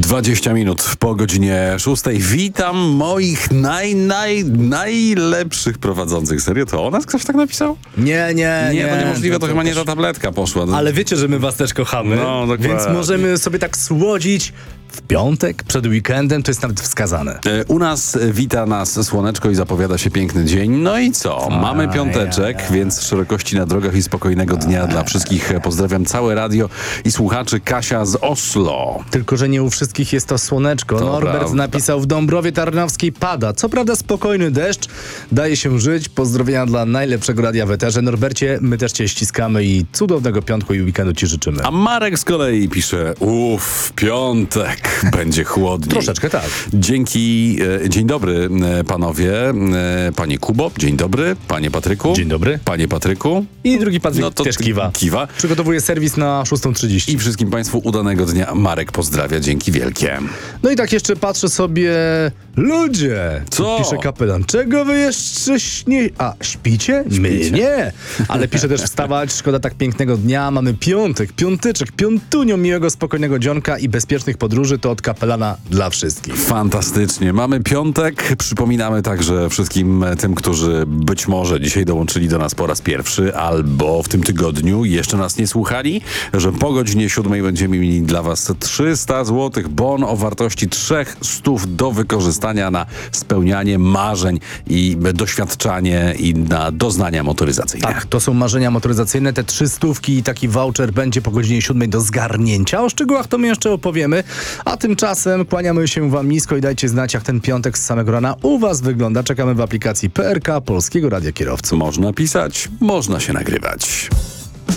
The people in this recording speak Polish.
20 minut po godzinie 6. Witam moich najlepszych prowadzących. Serio? To o nas ktoś tak napisał? Nie, to niemożliwe, to chyba nie ta tabletka poszła. Ale wiecie, że my was też kochamy, No, dokładnie. więc możemy sobie tak słodzić w piątek, przed weekendem, to jest nawet wskazane. U nas wita nas słoneczko i zapowiada się piękny dzień. No i co? Mamy piąteczek, więc szerokości na drogach i spokojnego dnia dla wszystkich. Pozdrawiam całe radio i słuchaczy. Kasia z Oslo. Tylko że nie u wszystkich jest to słoneczko. To Norbert prawda. napisał: w Dąbrowie Tarnowskiej pada. Co prawda spokojny deszcz, daje się żyć. Pozdrowienia dla najlepszego radia w eterze. Norbercie, my też cię ściskamy i cudownego piątku i weekendu ci życzymy. A Marek z kolei pisze: piątek będzie chłodniej. Troszeczkę tak. Dzięki. Dzień dobry panowie. Panie Kubo, dzień dobry. Panie Patryku. Dzień dobry. Panie Patryku. I drugi Patryk No to też kiwa. Kiwa. Przygotowuje serwis na 6:30. I wszystkim państwu udanego dnia. Marek pozdrawia, dzięki wielkie. No i tak jeszcze patrzę sobie... Ludzie! Co? Pisze kapelan. Czego wy jeszcze śpicie? My nie. Ale pisze też: wstawać, szkoda tak pięknego dnia. Mamy piątek, piątyczek, piątunio, miłego, spokojnego dzionka i bezpiecznych podróży. To od kapelana dla wszystkich. Fantastycznie. Mamy piątek. Przypominamy także wszystkim tym, którzy być może dzisiaj dołączyli do nas po raz pierwszy albo w tym tygodniu jeszcze nas nie słuchali, że po godzinie 7 będziemy mieli dla was 300 zł bon o wartości 300 do wykorzystania na spełnianie marzeń i doświadczanie i na doznania motoryzacyjne. Tak, to są marzenia motoryzacyjne. Te 300 i taki voucher będzie po godzinie 7 do zgarnięcia. O szczegółach to my jeszcze opowiemy. A tymczasem kłaniamy się wam nisko i dajcie znać, jak ten piątek z samego rana u was wygląda. Czekamy w aplikacji PRK Polskiego Radia Kierowców. Można pisać, można się nagrywać.